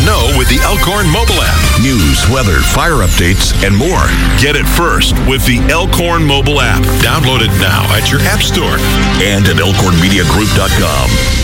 know with the Elkhorn mobile app. News, weather, fire updates, and more. Get it first with the Elkhorn mobile app. Download it now at your app store and at elkhornmediagroup.com.